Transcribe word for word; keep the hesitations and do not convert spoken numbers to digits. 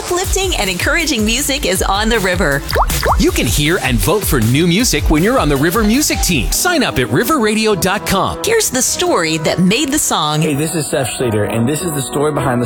uplifting and encouraging music is on the river. You can hear and vote for new music when you're on the River Music team. Sign up at river radio dot com. Here's the story that made the song. Hey, this is Seth Schrader, and this is the story behind the